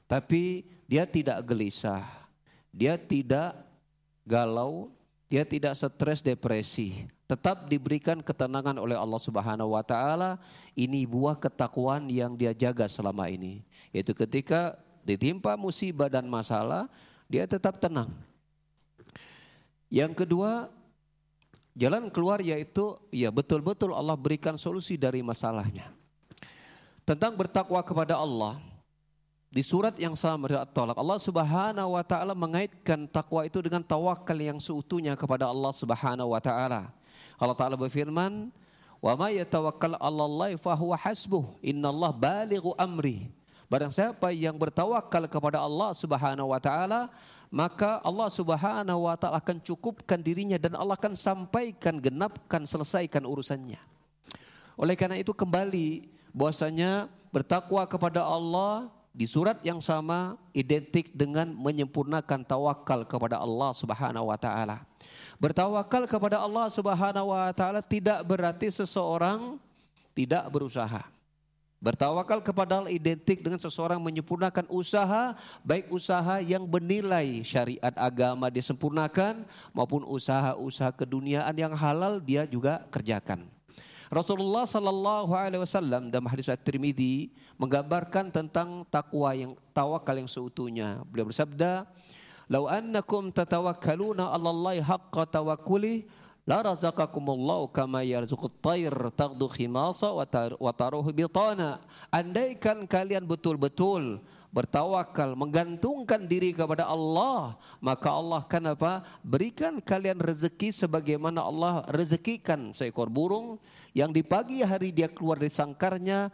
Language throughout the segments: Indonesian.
Tapi dia tidak gelisah, dia tidak galau, dia tidak stres depresi. Tetap diberikan ketenangan oleh Allah Subhanahu wa taala. Ini buah ketakwaan yang dia jaga selama ini. Yaitu ketika ditimpa musibah dan masalah, dia tetap tenang. Yang kedua, jalan keluar yaitu ya betul-betul Allah berikan solusi dari masalahnya. Tentang bertakwa kepada Allah, di surat yang sama At-Talaq, Allah Subhanahu wa taala mengaitkan takwa itu dengan tawakal yang seutuhnya kepada Allah Subhanahu wa taala. Allah taala berfirman, "Wa may yatawakkal 'alallahi fahuwa hasbuh, innallaha balighu amri." Barang siapa yang bertawakal kepada Allah Subhanahu wa taala, maka Allah Subhanahu wa taala akan cukupkan dirinya dan Allah akan sampaikan, genapkan, selesaikan urusannya. Oleh karena itu kembali bahwasanya bertakwa kepada Allah di surat yang sama identik dengan menyempurnakan tawakal kepada Allah Subhanahu wa taala. Bertawakal kepada Allah Subhanahu wa taala tidak berarti seseorang tidak berusaha. Bertawakal kepada Allah identik dengan seseorang menyempurnakan usaha, baik usaha yang bernilai syariat agama dia sempurnakan maupun usaha-usaha keduniaan yang halal dia juga kerjakan. Rasulullah sallallahu alaihi wasallam dalam hadis At-Tirmidzi menggambarkan tentang tawakal yang seutuhnya. Beliau bersabda, "Lau annakum tatawakkaluna 'alallahi haqqa tawakkuli la razaqakumullahu kama yarzuqut tayr taghdu khimasa wa taruhu bitana." Andaikan kalian betul-betul bertawakal, menggantungkan diri kepada Allah, maka Allah akan berikan kalian rezeki sebagaimana Allah rezekikan seekor burung yang di pagi hari dia keluar dari sangkarnya,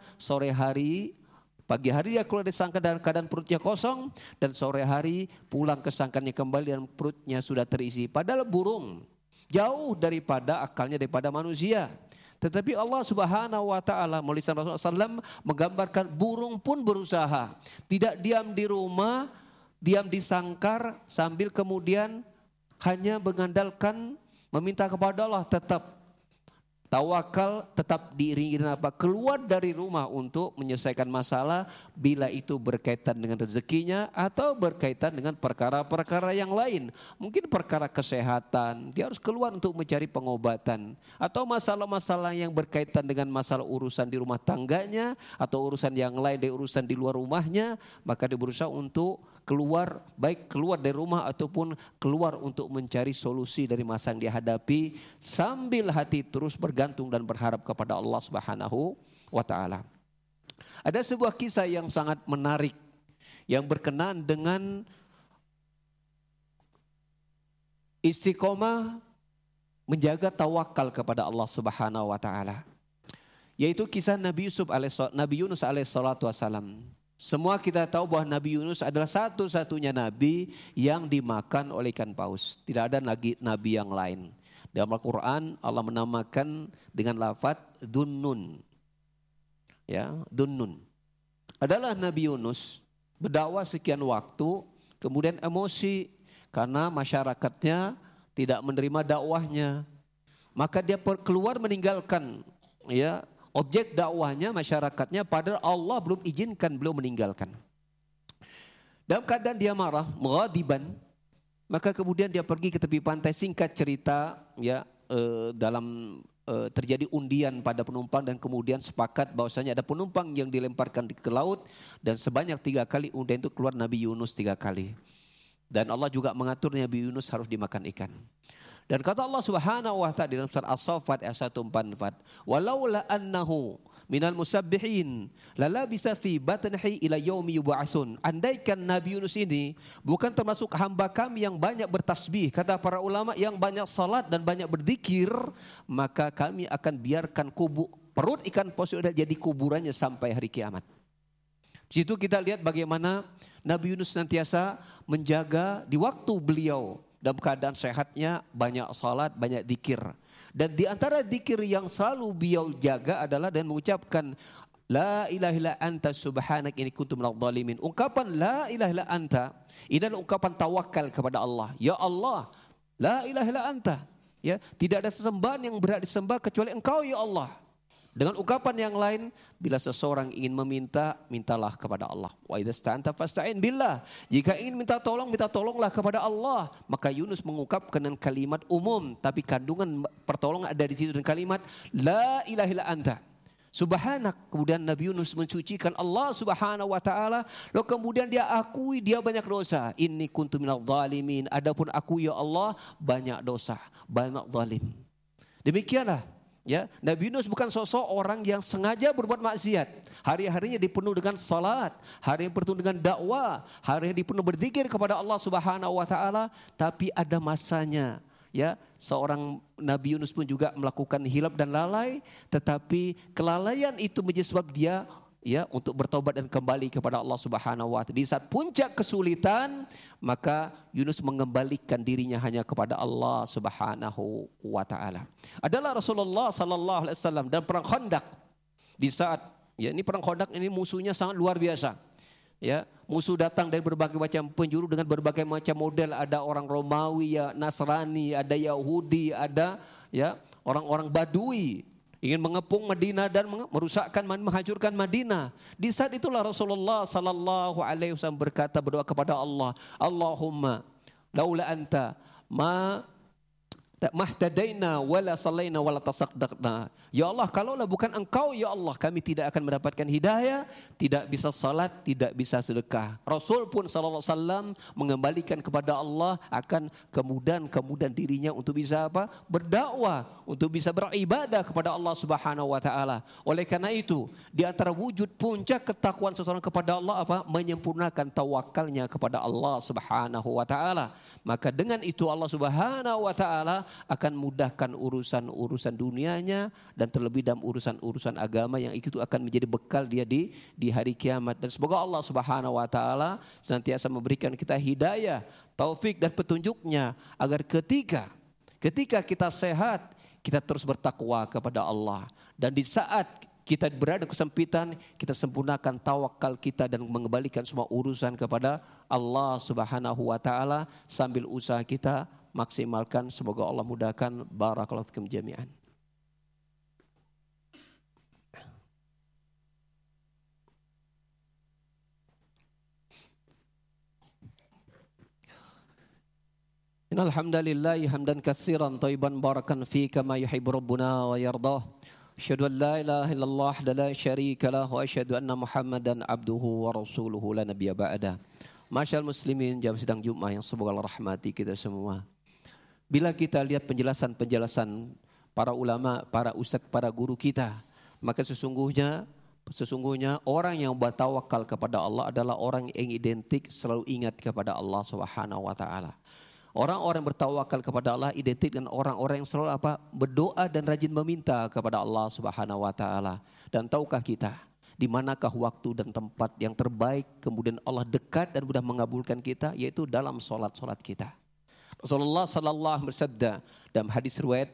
pagi hari dia keluar dari sangkar dalam keadaan perutnya kosong, dan sore hari pulang ke sangkarnya kembali dan perutnya sudah terisi. Padahal burung jauh daripada akalnya daripada manusia. Tetapi Allah Subhanahu wa taala melalui Rasulullah SAW menggambarkan burung pun berusaha. Tidak diam di rumah, diam di sangkar sambil kemudian hanya mengandalkan meminta kepada Allah, tetap tawakal, tetap diiringi dengan keluar dari rumah untuk menyelesaikan masalah bila itu berkaitan dengan rezekinya atau berkaitan dengan perkara-perkara yang lain. Mungkin perkara kesehatan, dia harus keluar untuk mencari pengobatan, atau masalah-masalah yang berkaitan dengan masalah urusan di rumah tangganya atau urusan yang lain dari urusan di luar rumahnya, maka dia berusaha untuk keluar, baik keluar dari rumah ataupun keluar untuk mencari solusi dari masalah yang dihadapi sambil hati terus bergantung dan berharap kepada Allah Subhanahu wa taala. Ada sebuah kisah yang sangat menarik yang berkenaan dengan istiqomah menjaga tawakal kepada Allah Subhanahu wa taala. Yaitu kisah Nabi Yunus alaihissalatu wassalam. Semua kita tahu bahwa Nabi Yunus adalah satu-satunya nabi yang dimakan oleh ikan paus. Tidak ada lagi nabi yang lain. Dalam Al-Quran Allah menamakan dengan lafaz Dunnun. Ya, Dunnun. Adalah Nabi Yunus berdakwah sekian waktu, kemudian emosi karena masyarakatnya tidak menerima dakwahnya. Maka dia keluar meninggalkan objek dakwahnya, masyarakatnya, padahal Allah belum izinkan beliau meninggalkan. Dalam keadaan dia marah, mughadiban, maka kemudian dia pergi ke tepi pantai. Singkat cerita, terjadi undian pada penumpang dan kemudian sepakat bahwasanya ada penumpang yang dilemparkan ke laut, dan sebanyak 3 kali undian itu keluar Nabi Yunus 3 kali. Dan Allah juga mengatur Nabi Yunus harus dimakan ikan. Dan kata Allah Subhanahu wa taala dalam surah As-Saffat ayat 144, "Walaula annahu minal musabbihin lalabisa fi batnihi ila yaumi yub'atsun." Andaikan Nabi Yunus ini bukan termasuk hamba kami yang banyak bertasbih, kata para ulama, yang banyak salat dan banyak berzikir, maka kami akan biarkan perut ikan paus itu jadi kuburannya sampai hari kiamat. Di situ kita lihat bagaimana Nabi Yunus senantiasa menjaga di waktu beliau dalam keadaan sehatnya banyak salat, banyak zikir. Dan di antara zikir yang selalu beliau jaga adalah dan mengucapkan la ilaha illa anta subhanak inni kuntu minadh dhalimin. Ungkapan la ilaha illa anta ini adalah ungkapan tawakal kepada Allah. Ya Allah, la ilaha illa anta. Ya, tidak ada sesembahan yang berhak disembah kecuali Engkau ya Allah. Dengan ungkapan yang lain, bila seseorang ingin meminta, mintalah kepada Allah. Wa idza sta'anta fasta'in billah. Jika ingin minta tolong, minta tolonglah kepada Allah. Maka Yunus mengungkapkan dengan kalimat umum, tapi kandungan pertolongan ada di situ dengan kalimat la ilaha illa anta. Subhanak. Kemudian Nabi Yunus mensucikan Allah Subhanahu wa taala, lalu kemudian dia akui dia banyak dosa. Inni kuntu minadh dhalimin. Adapun aku ya Allah banyak dosa, banyak zalim. Demikianlah ya, Nabi Yunus bukan sosok orang yang sengaja berbuat maksiat. Hari-harinya dipenuhi dengan salat, hari-harinya dipenuhi dengan dakwah, hari-harinya dipenuhi berzikir kepada Allah Subhanahu wa taala, tapi ada masanya. Ya, seorang Nabi Yunus pun juga melakukan hilaf dan lalai, tetapi kelalaian itu menjadi sebab dia ya untuk bertobat dan kembali kepada Allah Subhanahu wa taala. Di saat puncak kesulitan, maka Yunus mengembalikan dirinya hanya kepada Allah Subhanahu wa taala. Adalah Rasulullah sallallahu alaihi wasallam dan perang Khandaq. Di saat ya ini perang Khandaq ini musuhnya sangat luar biasa. Ya, musuh datang dari berbagai macam penjuru dengan berbagai macam model. Ada orang Romawi, ya Nasrani, ada Yahudi, ada ya orang-orang Badui ingin mengepung Madinah dan merusakkan, menghancurkan Madinah. Di saat itulah Rasulullah sallallahu alaihi wasallam berdoa kepada Allah, Allahumma laula anta mahtadaina wala sallaina wala tasaddaqna. Ya Allah, kalaulah bukan Engkau ya Allah, kami tidak akan mendapatkan hidayah, tidak bisa salat, tidak bisa sedekah. Rasul pun sallallahu alaihi wasallam mengembalikan kepada Allah akan kemudahan dirinya untuk bisa apa? Berdakwah, untuk bisa beribadah kepada Allah Subhanahu wa taala. Oleh karena itu, di antara wujud puncak ketakwaan seseorang kepada Allah apa? Menyempurnakan tawakalnya kepada Allah Subhanahu wa taala. Maka dengan itu Allah Subhanahu wa taala akan mudahkan urusan-urusan dunianya, dan terlebih dalam urusan-urusan agama yang itu akan menjadi bekal dia di hari kiamat. Dan semoga Allah Subhanahu wa taala senantiasa memberikan kita hidayah, taufik dan petunjuknya, agar ketika kita sehat, kita terus bertakwa kepada Allah, dan di saat kita berada kesempitan, kita sempurnakan tawakal kita dan mengembalikan semua urusan kepada Allah Subhanahu wa taala sambil usaha kita maksimalkan. Semoga Allah mudahkan. Barakallahu fikum jami'an. Innal hamdalillah hamdan katsiran thayyiban barakan fi kama yuhibbu rabbuna wa yardah. Asyhadu an la ilaha illallah la syarika lah wa asyhadu anna Muhammadan abduhu wa rasuluhu la nabiyya ba'da. Masyaallah muslimin jam sidang Jumat yang semoga Allah rahmati kita semua. Bila kita lihat penjelasan para ulama, para ustadz, para guru kita, maka sesungguhnya orang yang bertawakal kepada Allah adalah orang yang identik selalu ingat kepada Allah Subhanahu wa taala. Orang-orang bertawakal kepada Allah identik dengan orang-orang yang selalu berdoa dan rajin meminta kepada Allah Subhanahu wa taala. Dan tahukah kita di manakah waktu dan tempat yang terbaik kemudian Allah dekat dan mudah mengabulkan kita, yaitu dalam salat-salat kita. Rasulullah sallallahu alaihi wasallam dalam hadis riwayat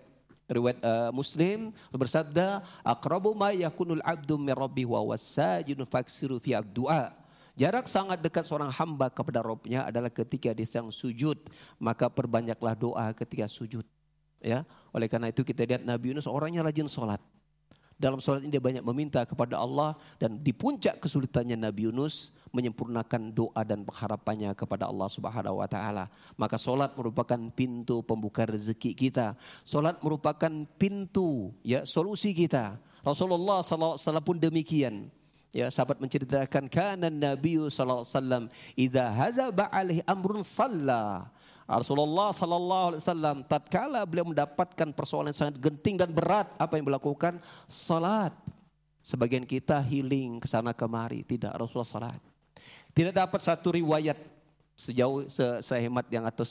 Muslim bersabda, aqrabu ma yakunul abdu min rabbi wa wasajidun faksiru fi du'a. Jarak sangat dekat seorang hamba kepada Rabbnya adalah ketika dia sedang sujud, maka perbanyaklah doa ketika sujud. Ya, oleh karena itu kita lihat Nabi Yunus orangnya rajin sholat. Dalam sholat ini dia banyak meminta kepada Allah, dan di puncak kesulitannya Nabi Yunus menyempurnakan doa dan pengharapannya kepada Allah Subhanahu wa taala. Maka sholat merupakan pintu pembuka rezeki kita. Sholat merupakan pintu solusi kita. Rasulullah sallallahu alaihi wasallam pun demikian. Ya, sahabat menceritakan kana Nabi sallallahu alaihi wasallam idza hazaba alaihi amrun shalla. Rasulullah sallallahu alaihi wasallam tatkala beliau mendapatkan persoalan yang sangat genting dan berat, apa yang dilakukan? Salat. Sebagian kita healing ke sana kemari, tidak, Rasulullah salat. Tidak dapat satu riwayat sejauh sehemat yang atau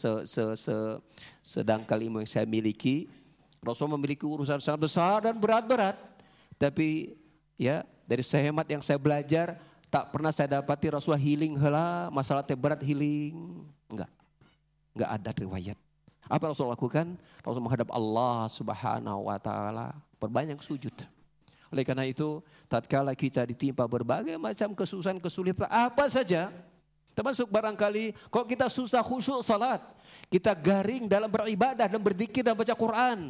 sedangkal ilmu yang saya miliki, Rasul memiliki urusan sangat besar dan berat-berat. Tapi dari sehemat yang saya belajar, tak pernah saya dapati Rasulullah healing heula, masalah berat healing. Enggak ada riwayat. Apa Rasul lakukan? Rasul menghadap Allah Subhanahu wa taala, perbanyak sujud. Oleh karena itu, tatkala kita ditimpa berbagai macam kesusahan, kesulitan apa saja, termasuk barangkali kalau kita susah khusyuk salat, kita garing dalam beribadah dan berzikir dan baca Quran,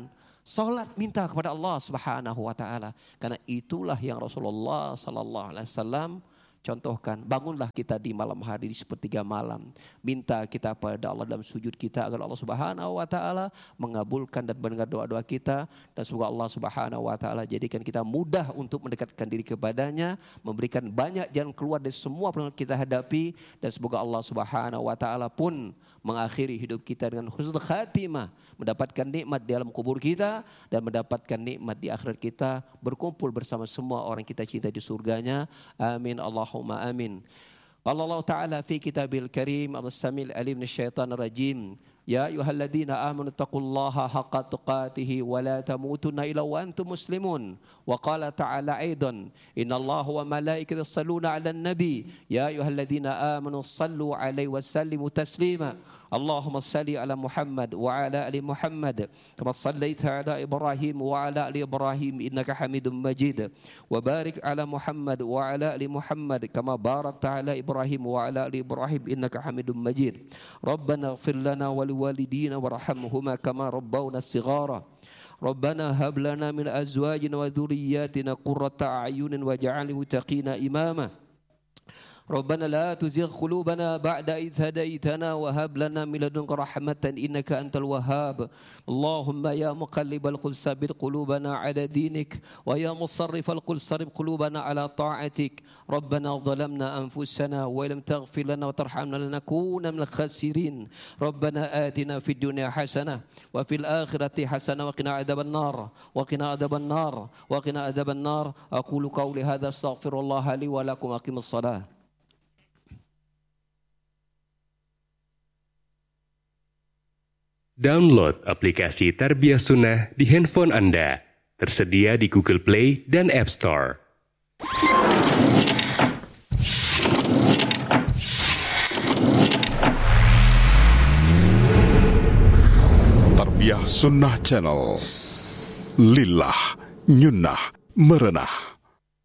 Salat minta kepada Allah Subhanahu wa taala. Karena itulah yang Rasulullah sallallahu alaihi wasallam contohkan. Bangunlah kita di malam hari di sepertiga malam. Minta kita pada Allah dalam sujud kita agar Allah Subhanahu wa taala mengabulkan dan mendengar doa-doa kita, dan semoga Allah Subhanahu wa taala jadikan kita mudah untuk mendekatkan diri kepadanya, memberikan banyak jalan keluar dari semua yang kita hadapi, dan semoga Allah Subhanahu wa taala pun mengakhiri hidup kita dengan husnul khatimah, mendapatkan nikmat di alam kubur kita dan mendapatkan nikmat di akhirat kita, berkumpul bersama semua orang kita cinta di surganya. Amin Allahumma amin. Qala Allah Ta'ala fi kitabil karim as-samil alim minasyaitonir rajim. Ya ayyuhalladzina amanu taqullaha haqqa tuqatih wa la tamutunna illa wa antum muslimun. Wa qala ta'ala aidan innallaha wa malaikatahu yusalluna 'alan nabi ya ayyuhalladzina amanu sallu 'alaihi wa sallimu taslima. Allahumma salli ala Muhammad wa ala ali Muhammad kama sallaita ala Ibrahim wa ala ali Ibrahim innaka Hamidum Majid. Wa barik ala Muhammad wa ala ali Muhammad kama barakta ala Ibrahim wa ala ali Ibrahim innaka Hamidum Majid. Rabbana ighfir lana wa liwalidina warhamhuma kama rabbawna shighara. Rabbana hab lana min azwajina wa dhurriyyatina qurrata a'yunin waj'alna lil muttaqina imama. ربنا لا تزغ قلوبنا بعد إذ هديتنا وهب لنا من لدنك رحمة إنك أنت الوهاب. اللهم يا مقلب القلوب ثبت قلوبنا على دينك ويا مصرف القلوب صرف قلوبنا على طاعتك. ربنا ظلمنا أنفسنا وإن لم تغفر لنا وترحمنا لنكون من الخاسرين. ربنا آتنا في الدنيا حسنة وفي الآخرة حسنة وقنا عذاب النار وقنا عذاب النار وقنا عذاب النار. أقول قولي هذا استغفر الله لي ولكم أقيموا الصلاة. Download aplikasi Tarbiyah Sunnah di handphone Anda. Tersedia di Google Play dan App Store. Tarbiyah Sunnah Channel. Lillah, nyunnah, merenah.